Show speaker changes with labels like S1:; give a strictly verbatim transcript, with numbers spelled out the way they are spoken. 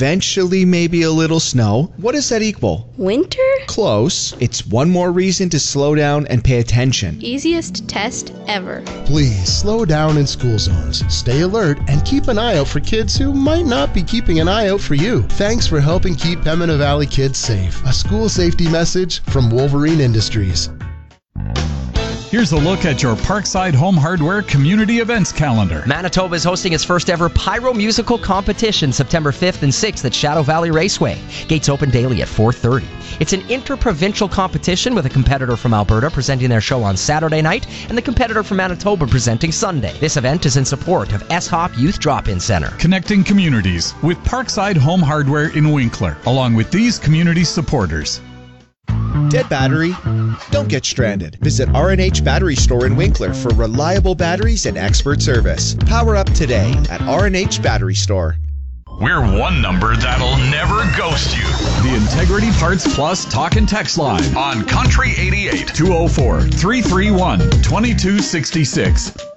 S1: eventually maybe a little snow. What does that equal?
S2: Winter?
S1: Close. It's one more reason to slow down and pay attention.
S2: Easiest test ever.
S3: Please slow down in school zones. Stay alert and keep an eye out for kids who might not be keeping an eye out for you. Thanks for helping keep Pembina Valley kids safe. A school safety message from Wolverine Industries.
S4: Here's a look at your Parkside Home Hardware community events calendar.
S5: Manitoba is hosting its first ever Pyro Musical Competition September fifth and sixth at Shadow Valley Raceway. Gates open daily at four thirty. It's an interprovincial competition with a competitor from Alberta presenting their show on Saturday night and the competitor from Manitoba presenting Sunday. This event is in support of S H O P Youth Drop-In Center.
S4: Connecting communities with Parkside Home Hardware in Winkler, along with these community supporters.
S1: Dead battery? Don't get stranded. Visit R N H Battery Store in Winkler for reliable batteries and expert service. Power up today at R N H Battery Store.
S6: We're one number that'll never ghost you.
S4: The Integrity Parts Plus Talk and Text Line
S6: on Country eighty-eight.
S4: two oh four, three three one, two two six six.